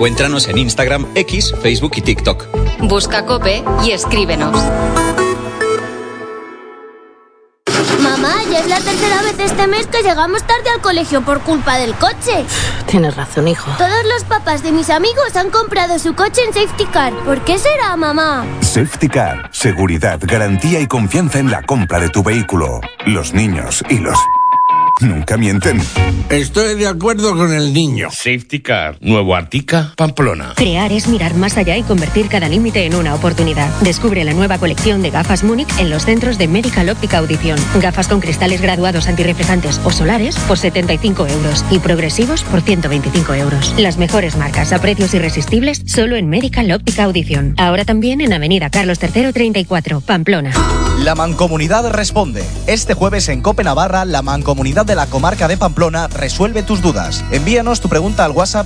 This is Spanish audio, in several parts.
Encuéntranos en Instagram, X, Facebook y TikTok. Busca COPE y escríbenos. Mamá, ya es la tercera vez este mes que llegamos tarde al colegio por culpa del coche. Tienes razón, hijo. Todos los papás de mis amigos han comprado su coche en Safety Car. ¿Por qué será, mamá? Safety Car. Seguridad, garantía y confianza en la compra de tu vehículo. Los niños y los... nunca mienten. Estoy de acuerdo con el niño. Safety Car. Nuevo Artica, Pamplona. Crear es mirar más allá y convertir cada límite en una oportunidad. Descubre la nueva colección de gafas Múnich en los centros de Medical Óptica Audición. Gafas con cristales graduados antirreflejantes o solares por 75 € y progresivos por 125 €. Las mejores marcas a precios irresistibles solo en Medical Óptica Audición. Ahora también en Avenida Carlos III 34, Pamplona. La Mancomunidad responde. Este jueves en COPE Navarra, la Mancomunidad de la Comarca de Pamplona resuelve tus dudas. Envíanos tu pregunta al WhatsApp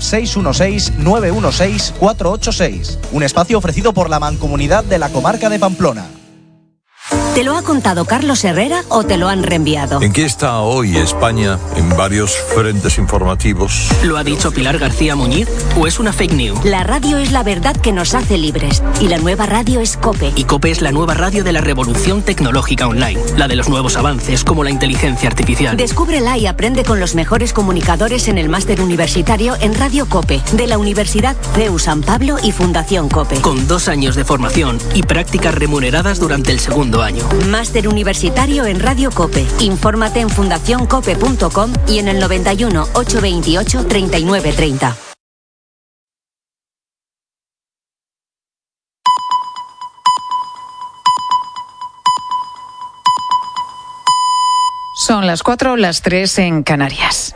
616-916-486. Un espacio ofrecido por la Mancomunidad de la Comarca de Pamplona. ¿Te lo ha contado Carlos Herrera o te lo han reenviado? ¿En qué está hoy España en varios frentes informativos? ¿Lo ha dicho Pilar García Muñiz o es una fake news? La radio es la verdad que nos hace libres y la nueva radio es COPE. Y COPE es la nueva radio de la revolución tecnológica online, la de los nuevos avances como la inteligencia artificial. Descúbrela y aprende con los mejores comunicadores en el máster universitario en Radio COPE de la Universidad CEU San Pablo y Fundación COPE. Con 2 años de formación y prácticas remuneradas durante el segundo año. Máster universitario en Radio COPE. Infórmate en fundacioncope.com y en el 91 828 3930. Son las 4, las 3 en Canarias.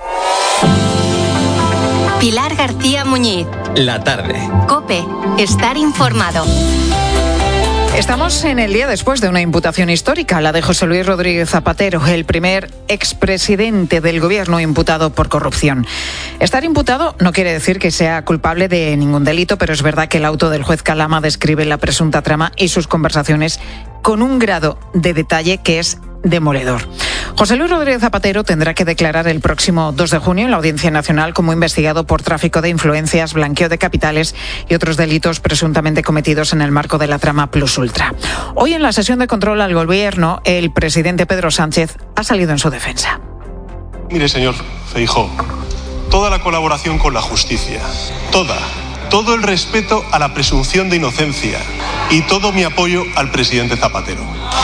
Pilar García Muñiz. La tarde. COPE. Estar informado. Estamos en el día después de una imputación histórica, la de José Luis Rodríguez Zapatero, el primer expresidente del gobierno imputado por corrupción. Estar imputado no quiere decir que sea culpable de ningún delito, pero es verdad que el auto del juez Calama describe la presunta trama y sus conversaciones con un grado de detalle que es demoledor. José Luis Rodríguez Zapatero tendrá que declarar el próximo 2 de junio en la Audiencia Nacional como investigado por tráfico de influencias, blanqueo de capitales y otros delitos presuntamente cometidos en el marco de la trama Plus Ultra. Hoy en la sesión de control al gobierno, el presidente Pedro Sánchez ha salido en su defensa. Mire, señor Feijóo, toda la colaboración con la justicia, todo el respeto a la presunción de inocencia y todo mi apoyo al presidente Zapatero.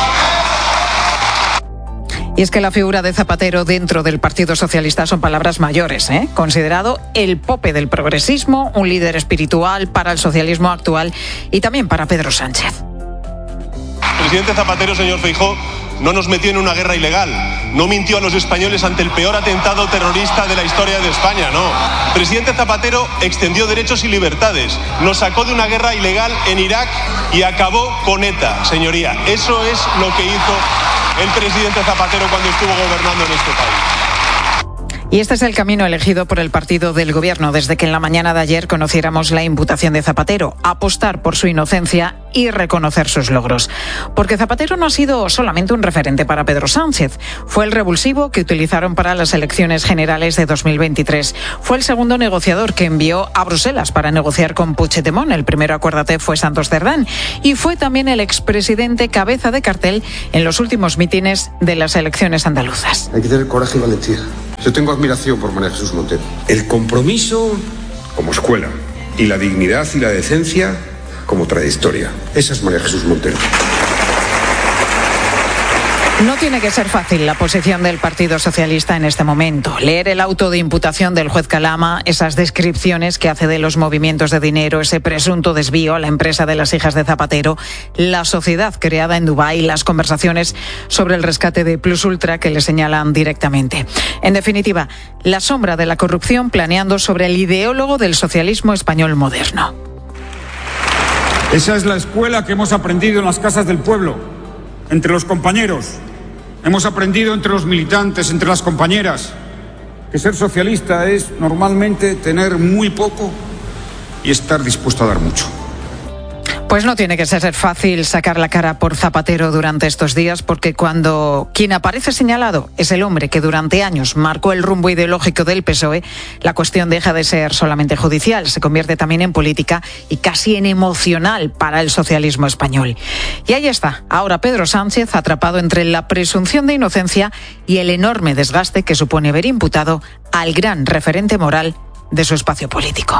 Y es que la figura de Zapatero dentro del Partido Socialista son palabras mayores, ¿eh? Considerado el pope del progresismo, un líder espiritual para el socialismo actual y también para Pedro Sánchez. El presidente Zapatero, señor Feijóo, no nos metió en una guerra ilegal, no mintió a los españoles ante el peor atentado terrorista de la historia de España, no. El presidente Zapatero extendió derechos y libertades, nos sacó de una guerra ilegal en Irak y acabó con ETA, señoría. Eso es lo que hizo el presidente Zapatero cuando estuvo gobernando en este país. Y este es el camino elegido por el partido del gobierno desde que en la mañana de ayer conociéramos la imputación de Zapatero, apostar por su inocencia y reconocer sus logros. Porque Zapatero no ha sido solamente un referente para Pedro Sánchez, fue el revulsivo que utilizaron para las elecciones generales de 2023. Fue el segundo negociador que envió a Bruselas para negociar con Puigdemont. El primero, acuérdate, fue Santos Cerdán. Y fue también el expresidente cabeza de cartel en los últimos mítines de las elecciones andaluzas. Hay que tener coraje y valentía. Yo tengo admiración por María Jesús Montero. El compromiso como escuela y la dignidad y la decencia como trayectoria. Esa es María Jesús Montero. No tiene que ser fácil la posición del Partido Socialista en este momento. Leer el auto de imputación del juez Calama, esas descripciones que hace de los movimientos de dinero, ese presunto desvío a la empresa de las hijas de Zapatero, la sociedad creada en Dubái, las conversaciones sobre el rescate de Plus Ultra que le señalan directamente. En definitiva, la sombra de la corrupción planeando sobre el ideólogo del socialismo español moderno. Esa es la escuela que hemos aprendido en las casas del pueblo, entre los compañeros. Hemos aprendido entre los militantes, entre las compañeras, que ser socialista es normalmente tener muy poco y estar dispuesto a dar mucho. Pues no tiene que ser fácil sacar la cara por Zapatero durante estos días, porque cuando quien aparece señalado es el hombre que durante años marcó el rumbo ideológico del PSOE, la cuestión deja de ser solamente judicial, se convierte también en política y casi en emocional para el socialismo español. Y ahí está, ahora Pedro Sánchez atrapado entre la presunción de inocencia y el enorme desgaste que supone ver imputado al gran referente moral de su espacio político.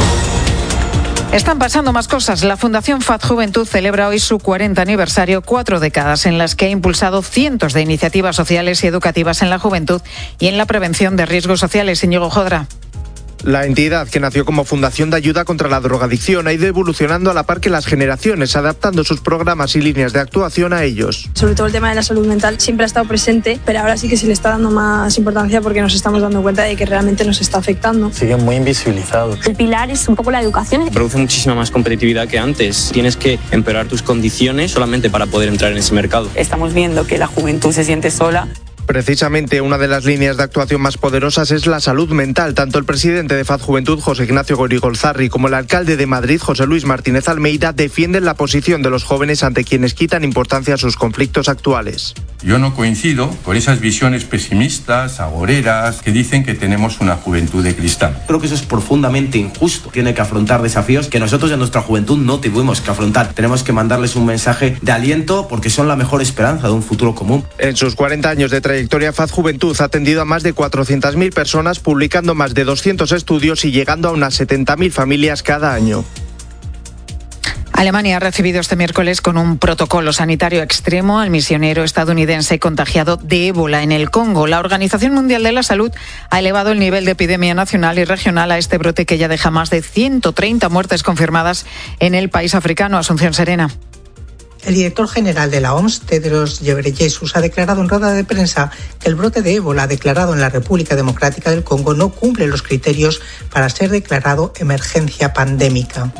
Están pasando más cosas. La Fundación FAD Juventud celebra hoy su 40 aniversario, 4 décadas en las que ha impulsado cientos de iniciativas sociales y educativas en la juventud y en la prevención de riesgos sociales. Íñigo Jodra. La entidad, que nació como fundación de ayuda contra la drogadicción, ha ido evolucionando a la par que las generaciones, adaptando sus programas y líneas de actuación a ellos. Sobre todo el tema de la salud mental siempre ha estado presente, pero ahora sí que se le está dando más importancia porque nos estamos dando cuenta de que realmente nos está afectando. Sigue muy invisibilizado. El pilar es un poco la educación. Produce muchísima más competitividad que antes. Tienes que empeorar tus condiciones solamente para poder entrar en ese mercado. Estamos viendo que la juventud se siente sola. Precisamente una de las líneas de actuación más poderosas es la salud mental. Tanto el presidente de FAD Juventud, José Ignacio Gorigolzarri, como el alcalde de Madrid, José Luis Martínez Almeida, defienden la posición de los jóvenes ante quienes quitan importancia a sus conflictos actuales. Yo no coincido con esas visiones pesimistas, agoreras, que dicen que tenemos una juventud de cristal. Creo que eso es profundamente injusto. Tiene que afrontar desafíos que nosotros en nuestra juventud no tuvimos que afrontar. Tenemos que mandarles un mensaje de aliento porque son la mejor esperanza de un futuro común. En sus 40 años de trayectoria, FAD Juventud ha atendido a más de 400.000 personas, publicando más de 200 estudios y llegando a unas 70.000 familias cada año. Alemania ha recibido este miércoles con un protocolo sanitario extremo al misionero estadounidense contagiado de ébola en el Congo. La Organización Mundial de la Salud ha elevado el nivel de epidemia nacional y regional a este brote que ya deja más de 130 muertes confirmadas en el país africano. Asunción Serena. El director general de la OMS, Tedros Ghebreyesus, ha declarado en rueda de prensa que el brote de ébola declarado en la República Democrática del Congo no cumple los criterios para ser declarado emergencia pandémica.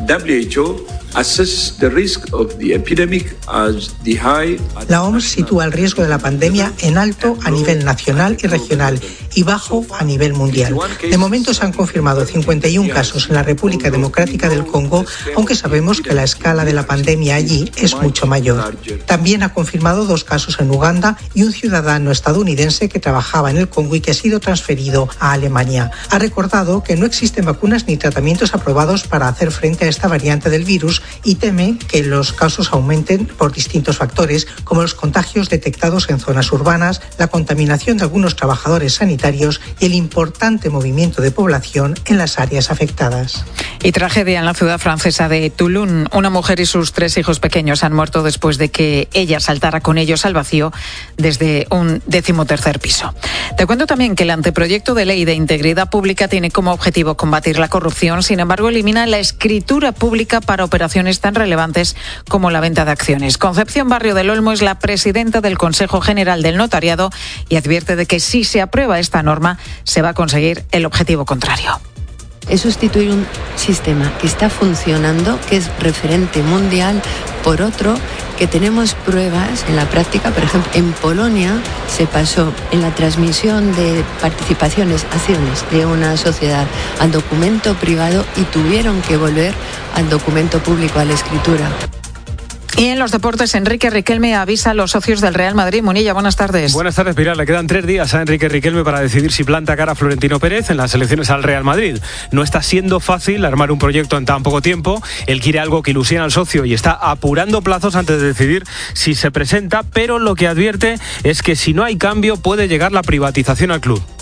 La OMS sitúa el riesgo de la pandemia en alto a nivel nacional y regional y bajo a nivel mundial. De momento se han confirmado 51 casos en la República Democrática del Congo, aunque sabemos que la escala de la pandemia allí es mucho mayor. También ha confirmado 2 casos en Uganda y un ciudadano estadounidense que trabajaba en el Congo y que ha sido transferido a Alemania. Ha recordado que no existen vacunas ni tratamientos aprobados para hacer frente a esta variante del virus y teme que los casos aumenten por distintos factores, como los contagios detectados en zonas urbanas, la contaminación de algunos trabajadores sanitarios y el importante movimiento de población en las áreas afectadas. Y tragedia en la ciudad francesa de Toulon. Una mujer y sus 3 hijos pequeños han muerto después de que ella saltara con ellos al vacío desde un 13º piso. Te cuento también que el anteproyecto de ley de integridad pública tiene como objetivo combatir la corrupción, sin embargo elimina la escritura pública para operaciones tan relevantes como la venta de acciones. Concepción Barrio del Olmo es la presidenta del Consejo General del Notariado y advierte de que si se aprueba esta norma se va a conseguir el objetivo contrario. Es sustituir un sistema que está funcionando, que es referente mundial, por otro que tenemos pruebas en la práctica. Por ejemplo, en Polonia se pasó en la transmisión de participaciones, acciones de una sociedad al documento privado y tuvieron que volver al documento público, a la escritura. Y en los deportes, Enrique Riquelme avisa a los socios del Real Madrid. Munilla, buenas tardes. Buenas tardes, Pilar. Le quedan 3 días a Enrique Riquelme para decidir si planta cara a Florentino Pérez en las elecciones al Real Madrid. No está siendo fácil armar un proyecto en tan poco tiempo. Él quiere algo que ilusione al socio y está apurando plazos antes de decidir si se presenta, pero lo que advierte es que si no hay cambio puede llegar la privatización al club.